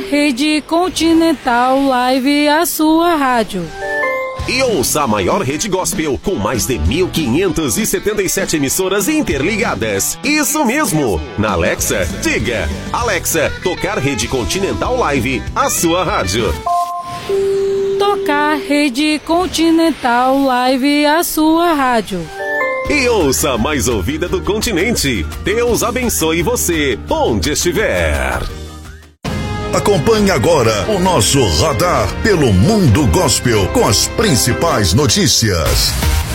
Rede Continental Live, a sua rádio. E ouça a maior rede gospel com mais de 1.577 emissoras interligadas. Isso mesmo! Na Alexa, diga: Alexa, tocar Rede Continental Live, a sua rádio. Tocar Rede Continental Live, a sua rádio. E ouça a mais ouvida do continente. Deus abençoe você, onde estiver. Acompanhe agora o nosso radar pelo mundo gospel com as principais notícias.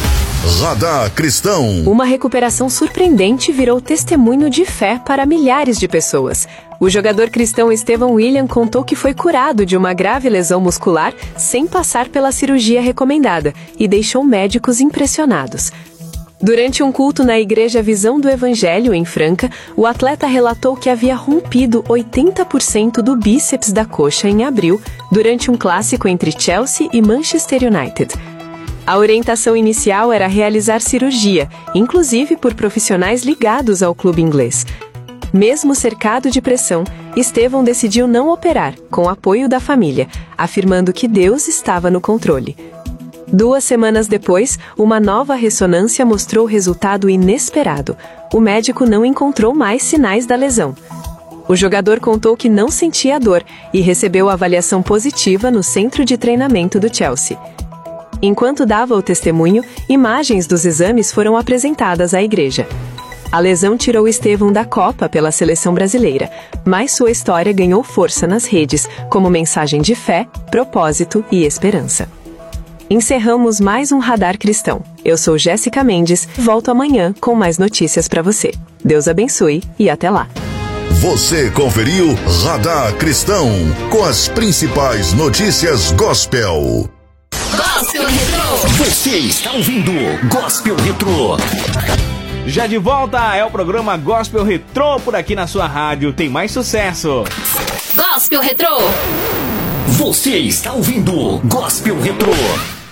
Radar Cristão. Uma recuperação surpreendente virou testemunho de fé para milhares de pessoas. O jogador cristão Estevão William contou que foi curado de uma grave lesão muscular sem passar pela cirurgia recomendada e deixou médicos impressionados. Durante um culto na Igreja Visão do Evangelho, em Franca, o atleta relatou que havia rompido 80% do bíceps da coxa em abril, durante um clássico entre Chelsea e Manchester United. A orientação inicial era realizar cirurgia, inclusive por profissionais ligados ao clube inglês. Mesmo cercado de pressão, Estevão decidiu não operar, com apoio da família, afirmando que Deus estava no controle. 2 semanas depois, uma nova ressonância mostrou resultado inesperado. O médico não encontrou mais sinais da lesão. O jogador contou que não sentia dor e recebeu avaliação positiva no centro de treinamento do Chelsea. Enquanto dava o testemunho, imagens dos exames foram apresentadas à igreja. A lesão tirou Estevão da Copa pela seleção brasileira, mas sua história ganhou força nas redes como mensagem de fé, propósito e esperança. Encerramos mais um Radar Cristão. Eu sou Jéssica Mendes, volto amanhã com mais notícias para você. Deus abençoe e até lá. Você conferiu Radar Cristão com as principais notícias gospel. Gospel Retro. Você está ouvindo Gospel Retro. Já de volta, é o programa Gospel Retro por aqui na sua rádio. Tem mais sucesso. Gospel Retro. Você está ouvindo Gospel Retro.